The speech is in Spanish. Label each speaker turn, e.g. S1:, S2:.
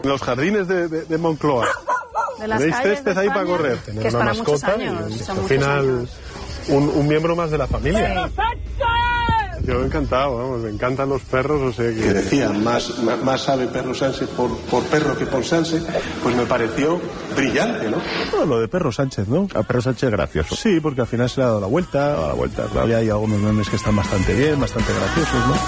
S1: Los jardines de Moncloa.
S2: De las
S1: ¿Tenéis
S2: calles
S1: césped
S2: de
S1: ahí
S2: España,
S1: para correr?
S2: que
S1: Tener
S2: es
S1: una
S2: para muchos
S1: mascota
S2: años,
S1: y
S2: son
S1: al
S2: muchos
S1: final
S2: años.
S1: un miembro más de la familia.
S2: Sí.
S1: Yo encantado, vamos, me encantan los perros, o sea que decían, más sabe Perro Sánchez por perro que por Sánchez, pues me pareció brillante, ¿no?
S3: Todo lo de Perro Sánchez, ¿no? A Perro Sánchez gracioso. Sí, porque al final se le ha dado la vuelta. Claro, ya hay algunos memes que están bastante bien, bastante graciosos, ¿no?